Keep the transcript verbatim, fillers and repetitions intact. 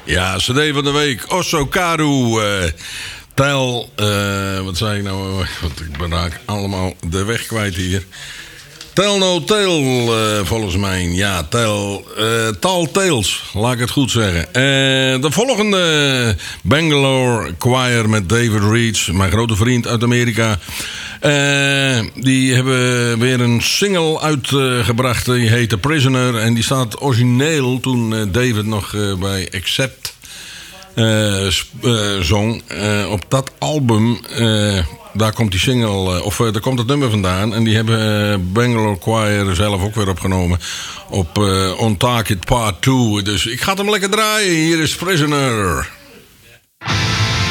Ja, C D van de week. Osso Karu. Uh, Tel. Uh, wat zei ik nou? Want ik ben raak allemaal de weg kwijt hier. Tel no tail, uh, volgens mij. Ja, tel. Uh, Tal Tales, laat ik het goed zeggen. Uh, de volgende Bangalore Choir met David Reach, mijn grote vriend uit Amerika. Uh, die hebben weer een single uitgebracht. Uh, die heet The Prisoner. En die staat origineel toen uh, David nog uh, bij Accept uh, sp- uh, zong. Uh, op dat album... Uh, Daar komt die single, of uh, daar komt het nummer vandaan. En die hebben uh, Bangalore Choir zelf ook weer opgenomen. Op uh, On Target Part twee. Dus ik ga hem lekker draaien. Hier is Prisoner.